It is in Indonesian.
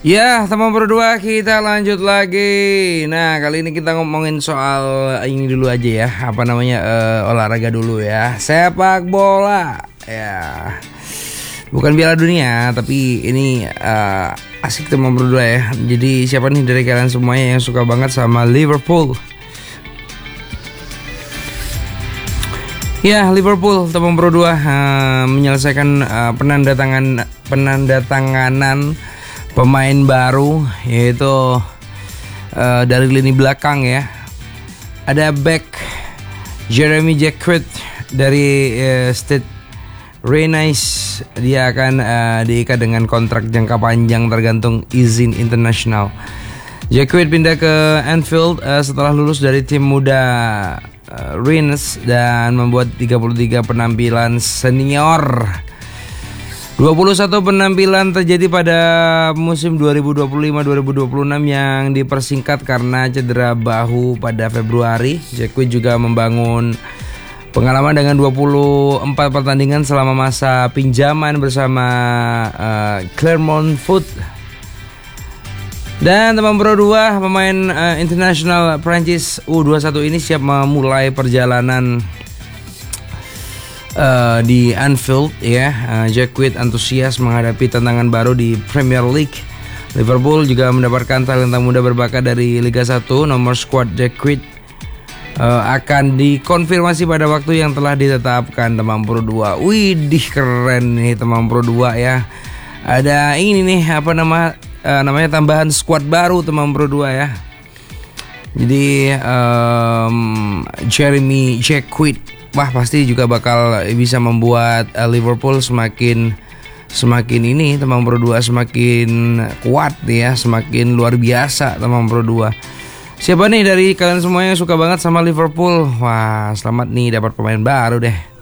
Ya, teman berdua kita lanjut lagi. Nah, kali ini kita ngomongin soal ini dulu aja ya. Apa namanya olahraga dulu ya. Sepak bola. Ya. Bukan Piala Dunia, tapi ini asik teman berdua ya. Jadi siapa nih dari kalian semuanya yang suka banget sama Liverpool? Ya, Liverpool teman berdua menyelesaikan penandatanganan pemain baru, yaitu dari lini belakang ya. Ada back Jeremy Jacquet dari Stade Rennais. Dia akan diikat dengan kontrak jangka panjang tergantung izin internasional. Jacquet pindah ke Anfield setelah lulus dari tim muda Rennes dan membuat 33 penampilan senior. 21 penampilan terjadi pada musim 2025-2026 yang dipersingkat karena cedera bahu pada Februari. Jacquet juga membangun pengalaman dengan 24 pertandingan selama masa pinjaman bersama Clermont Foot. Dan teman Pro 2, pemain internasional Prancis U21 ini siap memulai perjalanan di Anfield ya. Jacquet antusias menghadapi tantangan baru di Premier League. Liverpool juga mendapatkan talenta muda berbakat dari Liga 1. Nomor squad Jacquet akan dikonfirmasi pada waktu yang telah ditetapkan teman Pro 2. Widih, keren nih teman Pro 2 ya. Ada ini nih namanya tambahan squad baru teman Pro 2 ya. Jadi Jeremy Jacquet, wah pasti juga bakal bisa membuat Liverpool semakin ini teman Pro 2, semakin kuat ya, semakin luar biasa teman Pro 2. Siapa nih dari kalian semua yang suka banget sama Liverpool? Wah, selamat nih dapat pemain baru deh.